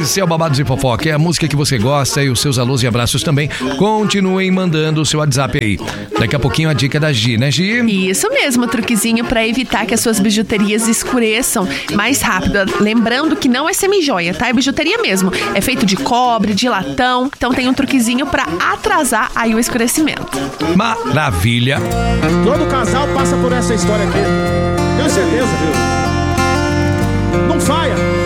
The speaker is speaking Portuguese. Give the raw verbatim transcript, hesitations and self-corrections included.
Esse é o Babados e Fofoca, é a música que você gosta e os seus alôs e abraços também. Continuem mandando o seu WhatsApp aí. Daqui a pouquinho a dica da Gi, né, Gi? Isso mesmo, truquezinho para evitar que as suas bijuterias escureçam mais rápido. Lembrando que não é semijoia, tá? É bijuteria mesmo. É feito de cobre, de latão. Então tem um truquezinho para atrasar aí o escurecimento. Maravilha. Todo casal passa por essa história aqui. Tenho certeza, viu? Não falha.